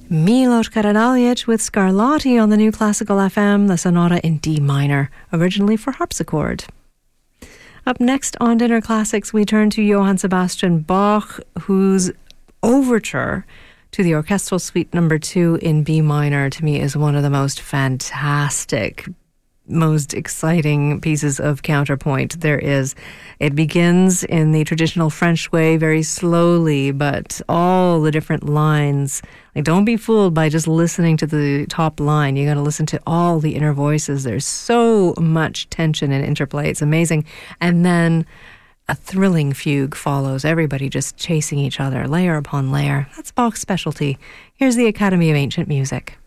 Milos Karadzic with Scarlatti on the New Classical FM, the sonata in D minor, originally for harpsichord. Up next on Dinner Classics, we turn to Johann Sebastian Bach, whose overture to the Orchestral Suite No. 2 in B minor, to me, is one of the most fantastic, most exciting pieces of counterpoint there is. It begins in the traditional French way, very slowly, but all the different lines. Like, don't be fooled by just listening to the top line. You got to listen to all the inner voices. There's so much tension and interplay. It's amazing. And then a thrilling fugue follows. Everybody just chasing each other, layer upon layer. That's Bach's specialty. Here's the Academy of Ancient Music.